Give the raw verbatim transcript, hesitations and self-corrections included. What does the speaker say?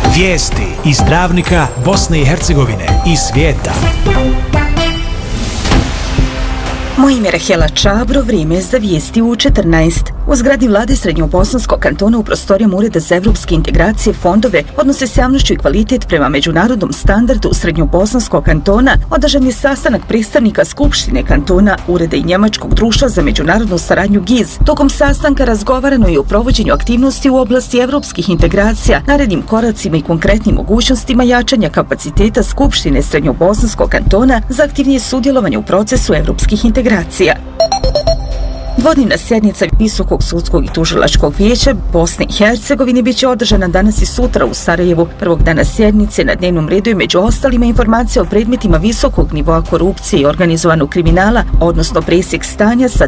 Vijesti iz Travnika, Bosne i Hercegovine i svijeta. Moje ime je Rahela Čabro, vrijeme za vijesti u četrnaest. U zgradi vlade Srednjobosanskog kantona u prostorijama Ureda za evropske integracije fondove, odnose s javnošću i kvalitet prema međunarodnom standardu Srednjobosanskog kantona, održan je sastanak predstavnika Skupštine kantona, Ureda i Njemačkog društva za međunarodnu saradnju G I Z. Tokom sastanka razgovarano je o provođenju aktivnosti u oblasti evropskih integracija, narednim koracima i konkretnim mogućnostima jačanja kapaciteta Skupštine Srednjobosanskog kantona za aktivnije sudjelovanje u procesu evropskih integracija. Dvodnevna sjednica Visokog sudskog i tužilačkog vijeća Bosne i Hercegovine bit će održana danas i sutra u Sarajevu. Prvog dana sjednice na dnevnom redu je među ostalima informacija o predmetima visokog nivoa korupcije i organizovanog kriminala, odnosno presjek stanja sa